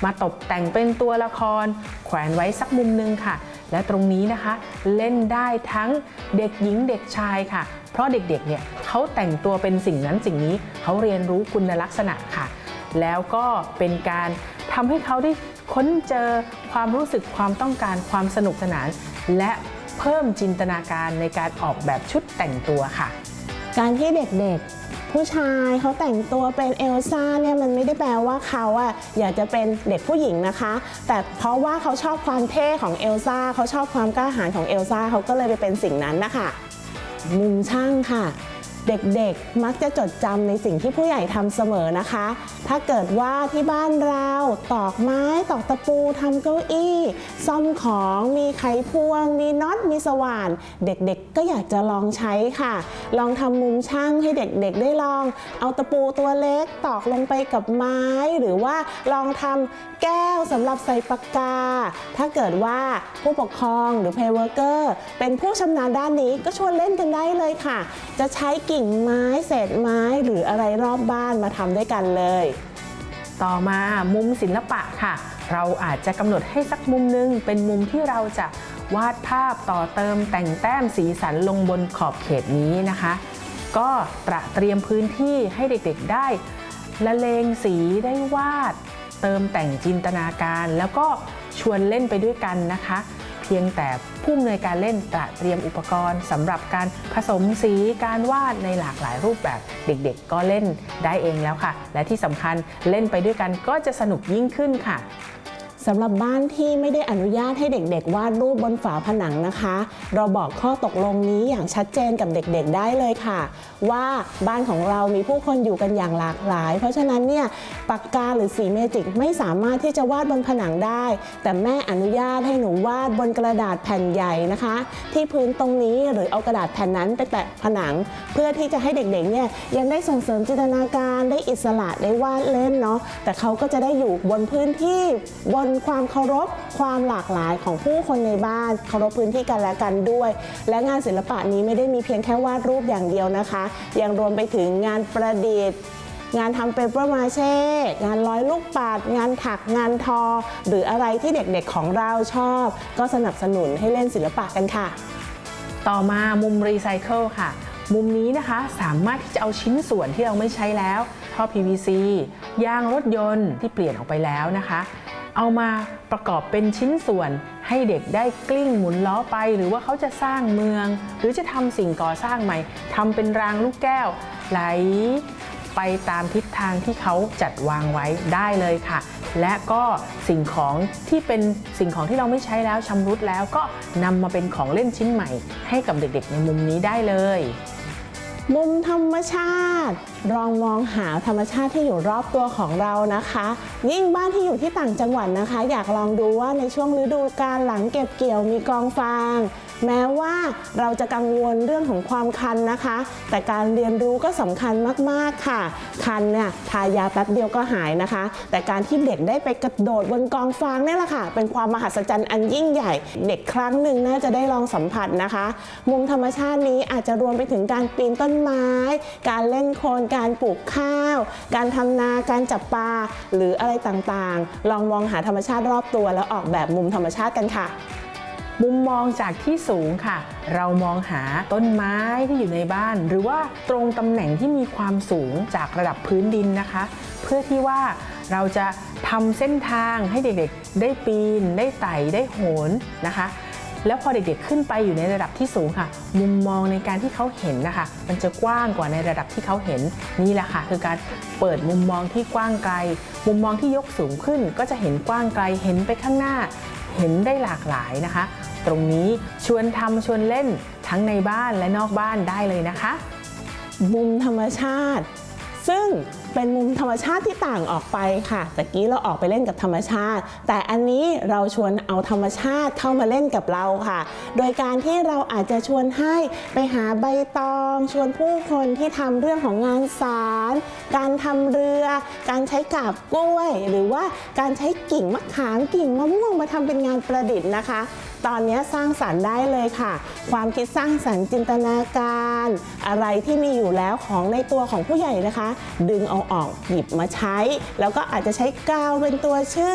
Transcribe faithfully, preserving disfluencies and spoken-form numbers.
มาตกแต่งเป็นตัวละครแขวนไว้สักมุมนึงค่ะและตรงนี้นะคะเล่นได้ทั้งเด็กหญิงเด็กชายค่ะเพราะเด็กๆเนี่ยเขาแต่งตัวเป็นสิ่งนั้นสิ่งนี้เขาเรียนรู้คุณลักษณะค่ะแล้วก็เป็นการทำให้เขาได้ค้นเจอความรู้สึกความต้องการความสนุกสนานและเพิ่มจินตนาการในการออกแบบชุดแต่งตัวค่ะการที่เด็กๆผู้ชายเขาแต่งตัวเป็นเอลซ่าเนี่ยมันไม่ได้แปลว่าเขาอะอยากจะเป็นเด็กผู้หญิงนะคะแต่เพราะว่าเขาชอบความเท่ของเอลซ่าเขาชอบความกล้าหาญของเอลซ่าเขาก็เลยไปเป็นสิ่งนั้นนะคะมุมช่างค่ะเด็กๆมักจะจดจำในสิ่งที่ผู้ใหญ่ทำเสมอนะคะถ้าเกิดว่าที่บ้านเราตอกไม้ตอกตะปูทำเก้าอี้ซ่อมของมีไขควงมีน็อตมีสว่านเด็กๆก็อยากจะลองใช้ค่ะลองทำมุมช่างให้เด็กๆได้ลองเอาตะปูตัวเล็กตอกลงไปกับไม้หรือว่าลองทำแก้วสำหรับใส่ปากกาถ้าเกิดว่าผู้ปกครองหรือเพลย์เวิร์กเกอร์เป็นผู้ชำนาญด้านนี้ก็ชวนเล่นกันได้เลยค่ะจะใช้กิ่งไม้เศษไม้หรืออะไรรอบบ้านมาทำด้วยกันเลยต่อมามุมศิลปะค่ะเราอาจจะกำหนดให้สักมุมนึงเป็นมุมที่เราจะวาดภาพต่อเติมแต่งแต้มสีสันลงบนขอบเขตนี้นะคะก็ตระเตรียมพื้นที่ให้เด็กๆได้ละเลงสีได้วาดเติมแต่งจินตนาการแล้วก็ชวนเล่นไปด้วยกันนะคะเพียงแต่ผู้อำนวยการเล่นตระเตรียมอุปกรณ์สำหรับการผสมสีการวาดในหลากหลายรูปแบบเด็กๆก็เล่นได้เองแล้วค่ะและที่สำคัญเล่นไปด้วยกันก็จะสนุกยิ่งขึ้นค่ะสำหรับบ้านที่ไม่ได้อนุญาตให้เด็กๆวาดรูปบนฝาผนังนะคะเราบอกข้อตกลงนี้อย่างชัดเจนกับเด็กๆได้เลยค่ะว่าบ้านของเรามีผู้คนอยู่กันอย่างหลากหลายเพราะฉะนั้นเนี่ยปากกาหรือสีเมจิกไม่สามารถที่จะวาดบนผนังได้แต่แม่อนุญาตให้หนูวาดบนกระดาษแผ่นใหญ่นะคะที่พื้นตรงนี้หรือเอากระดาษแผ่นนั้นไปแตะผนังเพื่อที่จะให้เด็กๆเนี่ยยังได้ส่งเสริมจินตนาการได้อิสระได้วาดเล่นเนาะแต่เขาก็จะได้อยู่บนพื้นที่บนความเคารพความหลากหลายของผู้คนในบ้านเคารพพื้นที่กันและกันด้วยและงานศิลปะนี้ไม่ได้มีเพียงแค่วาดรูปอย่างเดียวนะคะยังรวมไปถึงงานประดิษฐ์งานทำเปเปอร์มาเช่งานร้อยลูกปัดงานถักงานทอหรืออะไรที่เด็กๆของเราชอบก็สนับสนุนให้เล่นศิลปะกันค่ะต่อมามุมรีไซเคิลค่ะมุมนี้นะคะสามารถที่จะเอาชิ้นส่วนที่เราไม่ใช้แล้วท่อ พี วี ซี ยางรถยนต์ที่เปลี่ยนออกไปแล้วนะคะเอามาประกอบเป็นชิ้นส่วนให้เด็กได้กลิ้งหมุนล้อไปหรือว่าเขาจะสร้างเมืองหรือจะทำสิ่งก่อสร้างใหม่ทำเป็นรางลูกแก้วไหลไปตามทิศทางที่เขาจัดวางไว้ได้เลยค่ะและก็สิ่งของที่เป็นสิ่งของที่เราไม่ใช้แล้วชำรุดแล้วก็นำมาเป็นของเล่นชิ้นใหม่ให้กับเด็กๆในมุมนี้ได้เลยมุมธรรมชาติลองมองหาธรรมชาติที่อยู่รอบตัวของเรานะคะยิ่งบ้านที่อยู่ที่ต่างจังหวัดนะคะอยากลองดูว่าในช่วงฤดูกาลหลังเก็บเกี่ยวมีกองฟางแม้ว่าเราจะกังวลเรื่องของความคันนะคะแต่การเรียนรู้ก็สำคัญมากๆค่ะคันเนี่ยทายาแป๊บเดียวก็หายนะคะแต่การที่เด็กได้ไปกระโดดบนกองฟางนี่แหละค่ะเป็นความมหัศจรรย์อันยิ่งใหญ่เด็กครั้งหนึ่งน่าจะได้ลองสัมผัสนะคะมุมธรรมชาตินี้อาจจะรวมไปถึงการปีนต้นไม้การเล่นโคลนการปลูกข้าวการทำนาการจับปลาหรืออะไรต่างๆลองมองหาธรรมชาติรอบตัวแล้วออกแบบมุมธรรมชาติกันค่ะมุมมองจากที่สูงค่ะเรามองหาต้นไม้ที่อยู่ในบ้านหรือว่าตรงตำแหน่งที่มีความสูงจากระดับพื้นดินนะคะเพื่อที่ว่าเราจะทำเส้นทางให้เด็กๆได้ปีนได้ไต่ได้โหนนะคะแล้วพอเด็กๆขึ้นไปอยู่ในระดับที่สูงค่ะมุมมองในการที่เขาเห็นนะคะมันจะกว้างกว่าในระดับที่เขาเห็นนี่แหละค่ะคือการเปิดมุมมองที่กว้างไกลมุมมองที่ยกสูงขึ้นก็จะเห็นกว้างไกลเห็นไปข้างหน้าเห็นได้หลากหลายนะคะตรงนี้ชวนทำชวนเล่นทั้งในบ้านและนอกบ้านได้เลยนะคะมุมธรรมชาติซึ่งเป็นมุมธรรมชาติที่ต่างออกไปค่ะตะกี้เราออกไปเล่นกับธรรมชาติแต่อันนี้เราชวนเอาธรรมชาติเข้ามาเล่นกับเราค่ะโดยการที่เราอาจจะชวนให้ไปหาใบตองชวนผู้คนที่ทำเรื่องของงานสารการทำเรือการใช้กาบกล้วยหรือว่าการใช้กิ่งมะขามกิ่งมะม่วงมาทำเป็นงานประดิษฐ์นะคะตอนนี้สร้างสรรค์ได้เลยค่ะความคิดสร้างสรรค์จินตนาการอะไรที่มีอยู่แล้วของในตัวของผู้ใหญ่นะคะดึงเอาออกหยิบมาใช้แล้วก็อาจจะใช้กาวเป็นตัวชื่อ